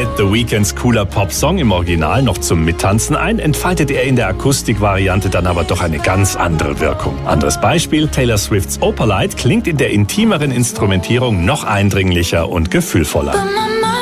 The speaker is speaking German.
Fällt The Weeknds cooler Popsong im Original noch zum Mittanzen ein, entfaltet er in der Akustikvariante dann aber doch eine ganz andere Wirkung. Anderes Beispiel, Taylor Swifts Opalite klingt in der intimeren Instrumentierung noch eindringlicher und gefühlvoller.